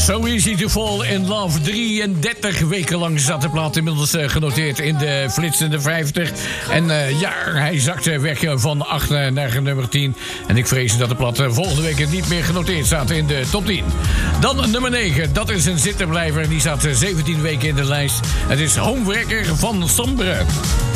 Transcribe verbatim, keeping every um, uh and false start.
So Easy to Fall in Love. drieëndertig weken lang zat de plaat inmiddels uh, genoteerd in de flitsende vijftig. En uh, ja, hij zakte weg uh, van acht uh, naar nummer tien. En ik vrees dat de plaat uh, volgende week niet meer genoteerd staat in de top tien. Dan nummer negen, dat is een zittenblijver. Die staat uh, zeventien weken in de lijst. Het is Homewrecker van Sombre.